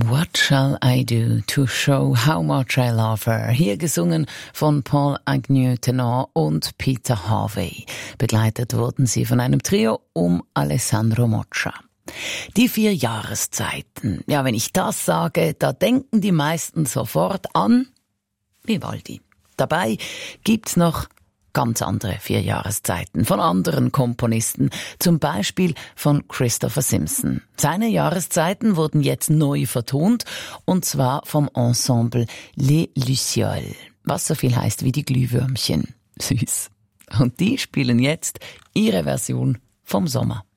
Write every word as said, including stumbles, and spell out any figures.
What shall I do to show how much I love her? Hier gesungen von Paul Agnew Tenor und Peter Harvey. Begleitet wurden sie von einem Trio um Alessandro Moccia. Die vier Jahreszeiten. Ja, wenn ich das sage, da denken die meisten sofort an Vivaldi. Dabei gibt's noch ganz andere vier Jahreszeiten von anderen Komponisten, zum Beispiel von Christopher Simpson. Seine Jahreszeiten wurden jetzt neu vertont, und zwar vom Ensemble Les Lucioles, was so viel heißt wie die Glühwürmchen. Süß. Und die spielen jetzt ihre Version vom Sommer.